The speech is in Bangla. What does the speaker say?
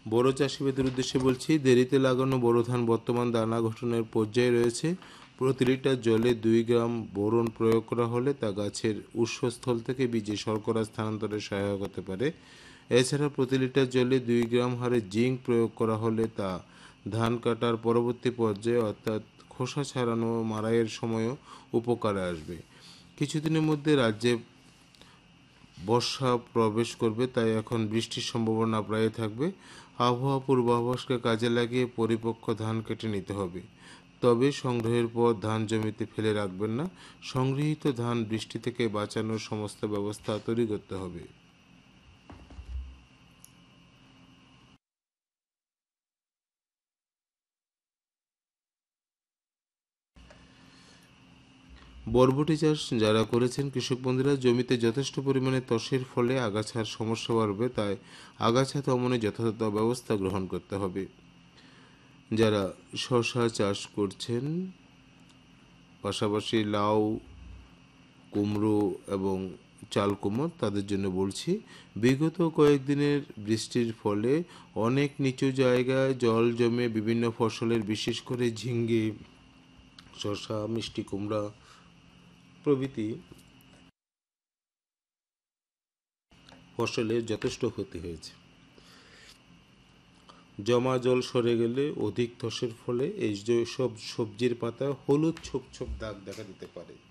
বড় চাষিবাদের উদ্দেশ্যে বলছি, দেরিতে লাগানো বোরো ধান বর্তমান দানা গঠনের পর্যায়ে রয়েছে। প্রতি লিটার জলে 2 গ্রাম বোরন প্রয়োগ করা হলে তা গাছের উৎসস্থল থেকে বীজে শর্করা স্থানান্তরে সহায়ক হতে পারে। এছাড়া প্রতি লিটার জলে 2 গ্রাম হারে জিঙ্ক প্রয়োগ করা হলে তা ধান কাটার পরবর্তী পর্যায়ে অর্থাৎ খোসা ছাড়ানো ও মাড়াইয়ের সময়ও উপকারে আসবে। কিছুদিনের মধ্যে রাজ্যে বর্ষা প্রবেশ করবে, তাই এখন বৃষ্টির সম্ভাবনা প্রায় থাকবে। আবহাওয়া পূর্বাভাসকে কাজে লাগিয়ে পরিপক্ক ধান কেটে নিতে হবে। তবে সংগ্রহের পর ধান জমিতে ফেলে রাখবেন না। সংগৃহীত ধান বৃষ্টি থেকে বাঁচানোর সমস্ত ব্যবস্থা তৈরি করতে হবে। বরবটি চাষ যারা করেছেন কৃষক বন্ধুরা, জমিতে যথেষ্ট পরিমাণে তসের ফলে আগাছার সমস্যা বাড়বে, তাই আগাছা দমনে যথাযথ ব্যবস্থা গ্রহণ করতে হবে। যারা শশা চাষ করছেন, পাশাপাশি লাউ, কুমড়ো এবং চাল কুমড়, তাদের জন্য বলছি, বিগত কয়েকদিনের বৃষ্টির ফলে অনেক নিচু জায়গায় জল জমে বিভিন্ন ফসলের, বিশেষ করে ঝিঙ্গে, শশা, মিষ্টি কুমড়া প্রভৃতি ফসলের যথেষ্ট ক্ষতি হয়েছে। জমা জল সরে গেলে অধিক ধসের ফলে এই যে সব সবজির পাতা হলুদ ছোপ ছোপ দাগ দেখা দিতে পারে।